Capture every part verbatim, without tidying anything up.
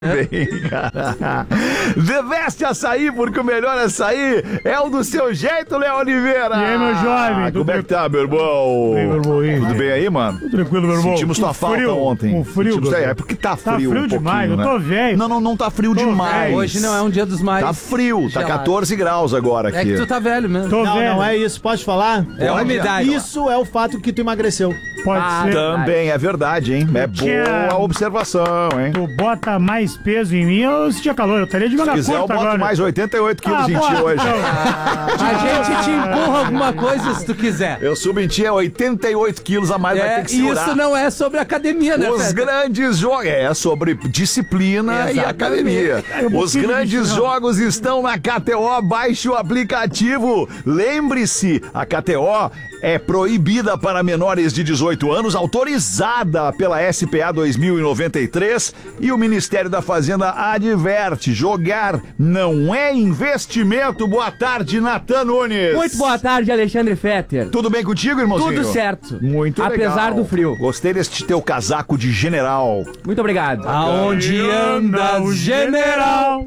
Bem, cara. The Best Açaí, porque o melhor açaí é o do seu jeito, Léo Oliveira. E aí, meu jovem? Ah, como é que tá, meu irmão? Bem, meu irmão, aí. Tudo bem aí, mano? Tudo tranquilo, meu irmão. Sentimos tua Com falta frio, ontem. Com frio, Sentimos, meu é, irmão. é porque tá frio Tá frio um demais, pouquinho, eu tô né? velho. Não, não, não tá frio Tô demais. velho. Hoje não é um dia dos mais. Tá frio, tá gelado. catorze graus agora aqui. É que tu tá velho mesmo. Tô Não, velho. não é isso, pode falar? É a umidade. Isso é o fato que tu emagreceu. Pode Ah, ser. Também é verdade, hein? É tinha- boa a observação, hein? Tu bota mais peso em mim, eu sentia calor. Eu estaria de Se manga quiser, eu curta boto agora. mais oitenta e oito quilos Ah, em ti bota, hoje. então. A gente te empurra alguma coisa se tu quiser. Eu subo em ti é oitenta e oito quilos a mais, vai ter É, que segurar. isso não é sobre academia, né, Os Feta? grandes jogos. É sobre disciplina e Exatamente. academia. Eu não Os tive grandes disso, não. jogos estão na K T O. Baixe o aplicativo. Lembre-se, a K T O é proibida para menores de dezoito anos, autorizada pela S P A dois mil e noventa e três, e o Ministério da Fazenda adverte: jogar não é investimento. Boa tarde, Natan Nunes. Muito boa tarde, Alexandre Fetter. Tudo bem contigo, irmãozinho? Tudo certo. Muito legal. Apesar do frio. Gostei deste teu casaco de general. Muito obrigado. Aonde anda o general?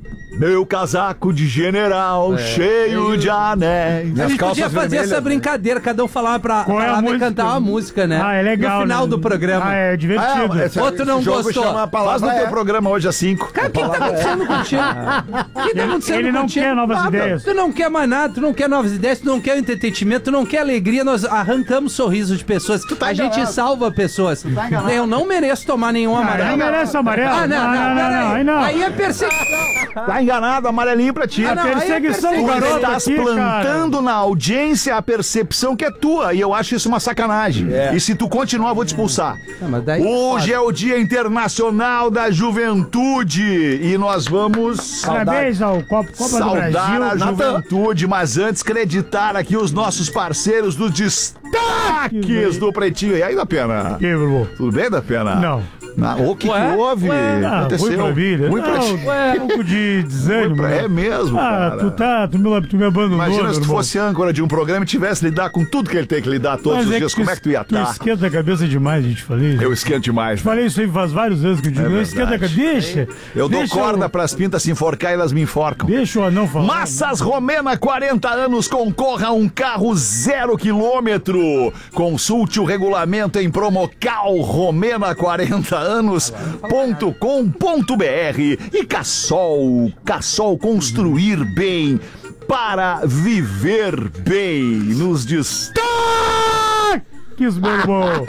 Meu casaco de general, cheio de anéis. A gente podia fazer essa brincadeira, cada um falar pra Qual é a palavra e música? cantar uma música, né? Ah, é legal, No final né? do programa. Ah, é divertido. Ah, esse- Outro não esse jogo gostou. chama a Faz palavra no teu é. programa hoje às cinco. Cara, o que tá acontecendo contigo? O que tá acontecendo Ele não contigo? quer novas Nada. ideias. Tu não quer mais nada, tu não quer novas ideias, tu não quer entretenimento, tu não quer alegria, nós arrancamos sorrisos de pessoas. tá a gente enganado. salva pessoas. enganado. Eu não mereço tomar nenhum Ah, amarelo. não merece amarelo. Ah, não, não, não, não, aí não. Aí é perseguição. Tá enganado, amarelinho pra ti. Ah, não, aí é perseguição do perseguição. Tu garoto estás aqui, plantando na audiência a percepção que é tua. E eu acho isso uma sacanagem. E se tu continuar, eu vou te expulsar. Ah, mas daí- Hoje é o Dia Internacional da Juventude. E nós vamos Parabéns ao Copa, Copa do saudar Brasil. a Natan. juventude, mas antes creditar aqui os nossos parceiros dos destaques do Pretinho. E aí, da Pena? Que, meu irmão? Tudo bem, da Pena? Não. Ah, o que, que Ué? houve? Ah, Aconteceu? ruim pra mim, né? Ruim pra Não, ti. um pouco de desânimo, Pra- né? É mesmo, Ah, cara. tu tá, tu me, tu me abandonou, Imagina meu se tu irmão. fosse âncora de um programa e tivesse que lidar com tudo que ele tem que lidar todos Mas os é dias. Como é que tu ia Tu estar? esquenta a cabeça demais, gente, falei. Eu esquento demais. né? Falei isso aí faz vários anos que eu digo. É eu esquento a cabeça. Deixa. Eu dou deixa corda o- pras pintas se enforcar e elas me enforcam. Deixa o anão falar. Massas Romena, quarenta anos, concorra a um carro zero quilômetro. Consulte o regulamento em promocal romena quarenta anos ponto com ponto br. E Cassol, Cassol, construir bem para viver bem. Nos destaques. Quis, meu irmão.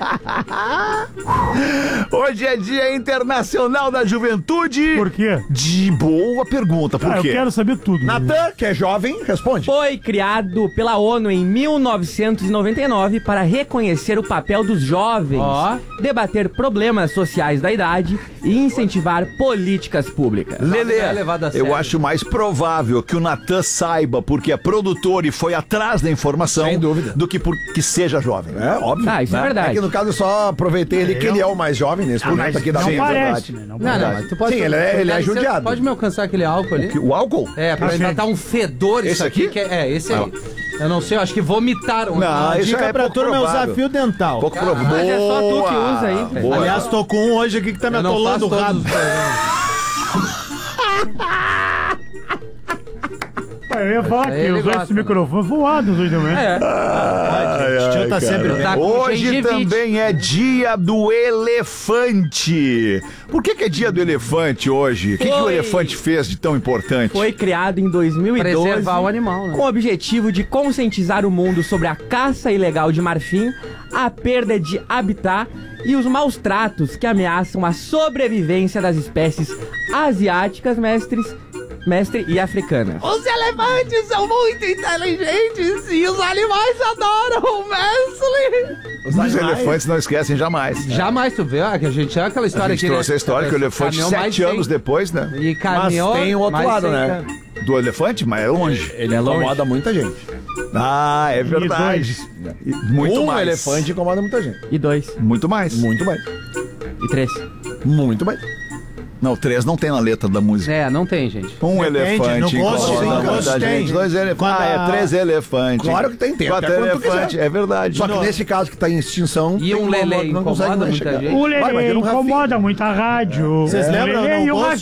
Hoje é Dia Internacional da Juventude. Por quê? De boa pergunta, por Ah, eu quê? quero saber tudo. Natan, que é jovem, responde. Foi criado pela ONU em mil novecentos e noventa e nove para reconhecer o papel dos jovens, Ó. debater problemas sociais da idade e incentivar políticas públicas. Lelê, É levado a sério. eu acho mais provável que o Natan saiba porque é produtor e foi atrás da informação. Sem dúvida. Do que porque seja jovem. É, óbvio. Ah, isso é É verdade. que no caso eu só aproveitei ele que ele é o mais jovem nesse momento Mas aqui da não minha parece, verdade. né? Não Não, não, parece. mas tu pode... Sim, ele é- ele é Dá licença, judiado. Pode me alcançar aquele álcool ali? Que- O álcool? É, pra Tá ainda certo. tá um fedor isso Esse aqui. aqui? que é, é, esse aí. Eu não sei, eu acho que vomitaram. Não, Ah, isso Dica é pra pouco turma é usar provável. fio dental. Pouco provável. mas é só tu que Boa, usa aí, velho. boa. Aliás, tô com um hoje aqui que tá me eu não atolando faço o todos rabo. os programas. Eu ia falar Ele que usou gosta, esse né? microfone voados hoje de manhã. É. Ai, O tio ai, tá sempre cara. bem. Tá com Hoje gengivite. também é dia do elefante. Por que, que é dia do elefante hoje? O que, que o Foi. elefante fez de tão importante? Foi criado em dois mil e doze Preservar o animal, né? com o objetivo de conscientizar o mundo sobre a caça ilegal de marfim, a perda de habitat e os maus tratos que ameaçam a sobrevivência das espécies asiáticas, mestres, mestre e africanas. Os elefantes são muito inteligentes e os animais adoram o mestre. Os elefantes não esquecem jamais. Jamais tu vê, ah, que a gente é aquela A história gente aqui, trouxe a história que o elefante, Caminhou mais sete de anos cem depois, né? E caminhou Mas tem o outro mais lado, cem né? Do elefante, mas é longe. Ele incomoda muita gente. Ah, é verdade. E Muito um mais. elefante incomoda muita gente. E dois. Muito mais. Muito bem. E três. Muito bem. Não, três não tem na letra da música. É, não tem, gente. Um Depende, elefante no gosto incomoda tem, no muita gosto gente. tem. Dois elefantes. Quando Ah, é a- três elefantes. Claro que tem tempo, Quatro até quando tu elefantes, quiser. é verdade. Só que Não. nesse caso que tá em extinção... E tem um uma- lelê não consegue incomoda mais muita chegar. gente. O Vai, mas Lelê era um Rafinha. incomoda muito a rádio. Vocês O lembram Lelê no e o Ghost?